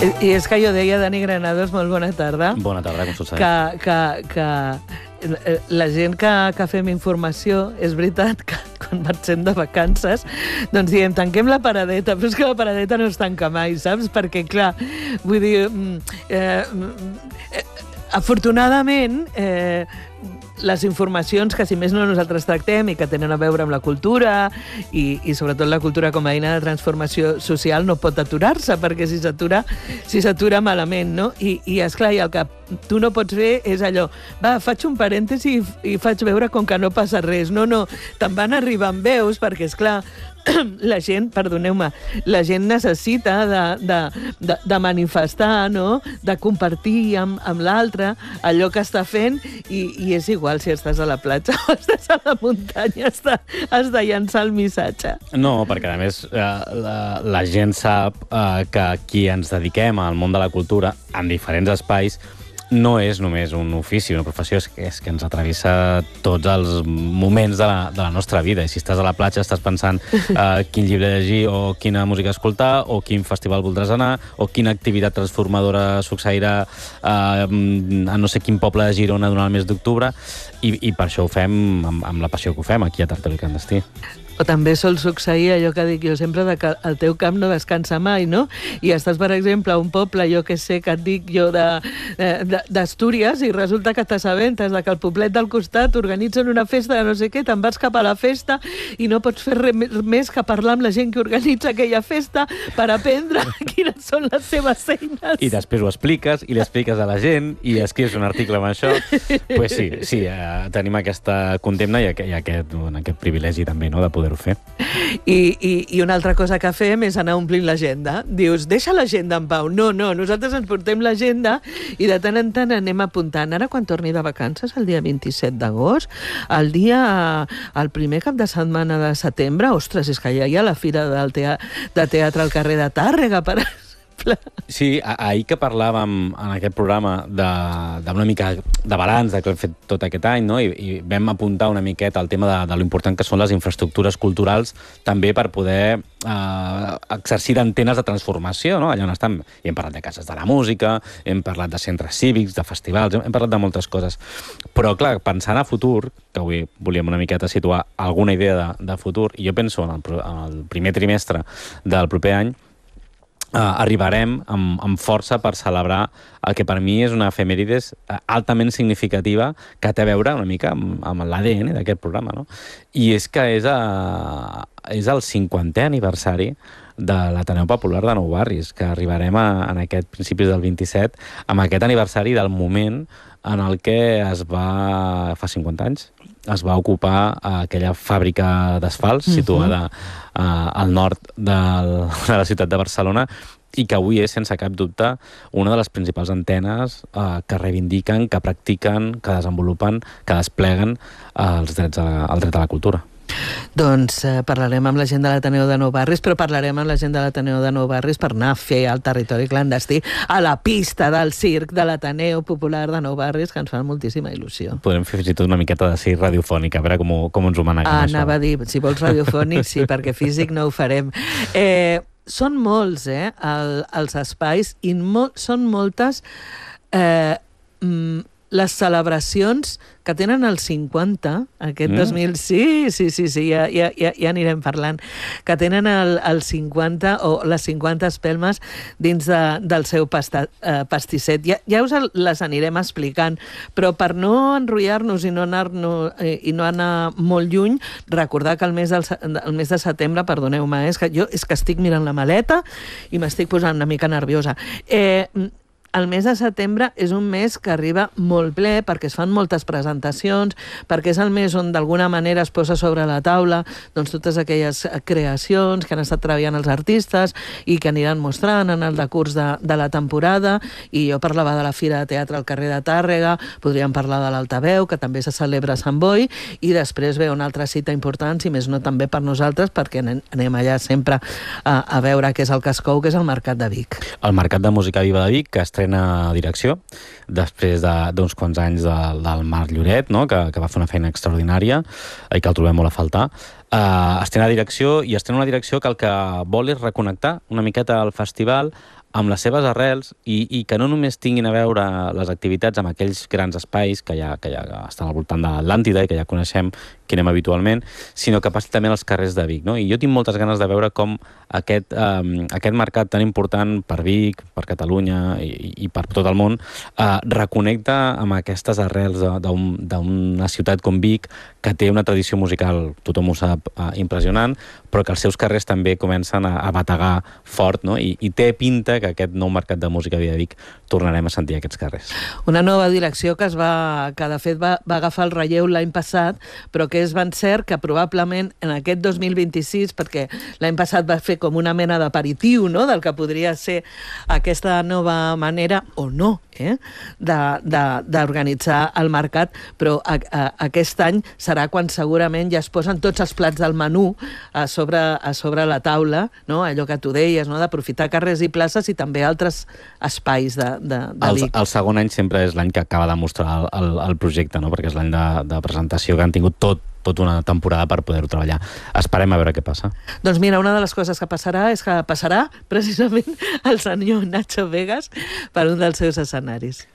I és que jo deia, Dani Granados, molt bona tarda. Bona tarda, com s'ho sabeu. Que la gent que fem informació, és veritat que quan marxem de vacances, doncs diem, tanquem la paradeta, però és que la paradeta no es tanca mai, saps? Perquè, clar, vull dir, afortunadament, les informacions que, si més no, nosaltres tractem i que tenen a veure amb la cultura i sobretot la cultura com a eina de transformació social no pot aturar-se, perquè si s'atura malament, no? I esclar, i el que tu no pots fer és allò, va, faig un parèntesi i faig veure com que no passa res. No, te'n van arribant veus, perquè, esclar, la gent, perdoneu-me, la gent necessita de manifestar, no?, de compartir amb l'altre allò que està fent i és igual si estàs a la platja o estàs a la muntanya, has de llançar el missatge. No, perquè a més la gent sap que qui ens dediquem al món de la cultura en diferents espais no és només un ofici, una professió, és que ens atravessa tots els moments de la nostra vida. I si estàs a la platja estàs pensant quin llibre llegir o quina música escoltar o quin festival voldràs anar o quina activitat transformadora succeirà a no sé quin poble de Girona durant el mes d'octubre i per això ho fem amb la passió que ho fem aquí a Territori Clandestí. O també sol succeir allò que dic jo sempre, que el teu camp no descansa mai, no? I estàs, per exemple, a un poble, jo que sé, que et dic jo d'Astúries, i resulta que t'assabentes que al poblet del costat organitzen una festa de no sé què, te'n vas cap a la festa i no pots fer res més que parlar amb la gent que organitza aquella festa per aprendre quines són les seves eines. I després ho expliques, i li expliques a la gent, i escrius un article amb això. Pues sí, tenim aquesta condemna i aquest privilegi també, no?, de poder-ho fer. I una altra cosa que fem és anar omplint l'agenda. Dius, deixa l'agenda en pau. No, nosaltres ens portem l'agenda i de tant en tant anem apuntant. Ara, quan torni de vacances, el dia 27 d'agost, el primer cap de setmana de setembre, ostres, és que ja hi ha la fira de teatre al carrer de Tàrrega, per exemple. Sí, ahir que parlàvem en aquest programa d'una mica de balanç que hem fet tot aquest any, no? I vam apuntar una miqueta al tema de l'important que són les infraestructures culturals també per poder exercir d'antenes de transformació, no? Allà on estem. I hem parlat de cases de la música, hem parlat de centres cívics, de festivals, hem parlat de moltes coses. Però, clar, pensant a futur, que avui volíem una miqueta situar alguna idea de futur, i jo penso en el primer trimestre del proper any, arribarem amb força per celebrar el que per mi és una efemèrides altament significativa que té a veure una mica amb l'ADN d'aquest programa, no? I és que és el 50è aniversari de l'Ateneu Popular de Nou Barris, que arribarem en aquest principis del 27, amb aquest aniversari del moment en el que fa 50 anys, es va ocupar aquella fàbrica d'asfalts situada al nord de la ciutat de Barcelona i que avui és, sense cap dubte, una de les principals antenes que reivindiquen, que practiquen, que desenvolupen, que despleguen el dret a la cultura. Doncs parlarem amb la gent de l'Ateneu de Nou Barris, però parlarem amb la gent de l'Ateneu de Nou Barris per anar a fer el Territori Clandestí a la pista del circ de l'Ateneu Popular de Nou Barris, que ens fa moltíssima il·lusió. Podrem fer fins i tot una miqueta de circ radiofònic, a veure com ens ho maneguem, això. Anava a dir, si vols radiofònic, sí, perquè físic no ho farem. Són molts, els espais, i són moltes les celebracions que tenen el 50, aquest 2000, sí, ja anirem parlant, que tenen el 50 o les 50 espelmes dins del seu pastisset. Ja us les anirem explicant, però per no enrotllar-nos i no anar molt lluny, recordar que el mes de setembre, perdoneu-me, és que estic mirant la maleta i m'estic posant una mica nerviosa. El mes de setembre és un mes que arriba molt ple perquè es fan moltes presentacions, perquè és el mes on d'alguna manera es posa sobre la taula doncs, totes aquelles creacions que han estat treballant els artistes i que aniran mostrant en el decurs de la temporada. I jo parlava de la Fira de Teatre al carrer de Tàrrega, podríem parlar de l'Altaveu, que també se celebra a Sant Boi, i després ve una altra cita important, si més no també per nosaltres, perquè anem allà sempre a veure què és el que es cou, que és el Mercat de Vic. El Mercat de Música Viva de Vic, que estrena direcció després d'uns quants anys del Marc Lloret, no? que va fer una feina extraordinària i que el trobem molt a faltar. Estrena direcció, i estrena una direcció que el que vol és reconnectar una miqueta al festival amb les seves arrels i que no només tinguin a veure les activitats amb aquells grans espais que ja estan al voltant de l'Atlàntida i que ja coneixem, que anem habitualment, sinó que passi també als carrers de Vic, no? I jo tinc moltes ganes de veure com aquest mercat tan important per Vic, per Catalunya i per tot el món reconnecta amb aquestes arrels d'una ciutat com Vic, que té una tradició musical, tothom ho sap, impressionant, però que els seus carrers també comencen a bategar fort, no? I té pinta que aquest nou mercat de música a Vic tornarem a sentir aquests carrers. Una nova direcció que de fet va agafar el relleu l'any passat, però que és ben cert que probablement en aquest 2026, perquè l'any passat va fer com una mena d'aperitiu, no?, del que podria ser aquesta nova manera, o no, d'organitzar el mercat, però aquest any serà quan segurament ja es posen tots els plats del menú a sobre la taula, no?, allò que tu deies, no?, d'aprofitar carrers i places i també altres espais de Vic. El segon any sempre és l'any que acaba de mostrar el projecte, no?, perquè és l'any de presentació que han tingut tot una temporada per poder-ho treballar. Esperem a veure què passa. Doncs mira, una de les coses que passarà és que passarà precisament el senyor Nacho Vegas per un dels seus escenaris.